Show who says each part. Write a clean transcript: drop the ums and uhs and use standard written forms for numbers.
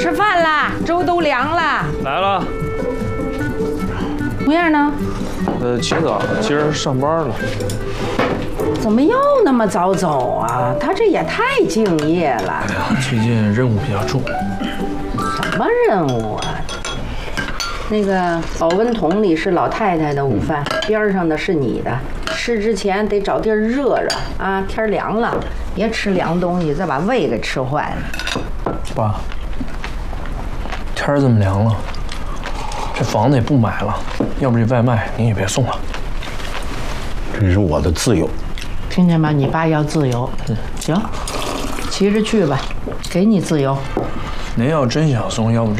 Speaker 1: 吃饭啦，粥都凉了。
Speaker 2: 来了。
Speaker 1: 模样呢？
Speaker 2: 起早了，今儿上班了。
Speaker 1: 怎么又那么早走啊？他这也太敬业了。
Speaker 2: 哎呀，最近任务比较重。
Speaker 1: 什么任务啊？那个保温桶里是老太太的午饭，边上的是你的。吃之前得找地儿热热啊，天凉了，别吃凉东西，再把胃给吃坏了。
Speaker 2: 爸，天儿这么凉了，这房子也不买了，要不这外卖您也别送了。
Speaker 3: 这是我的自由。
Speaker 1: 听见吗？你爸要自由。行，骑着去吧，给你自由。
Speaker 2: 您要真想送，要不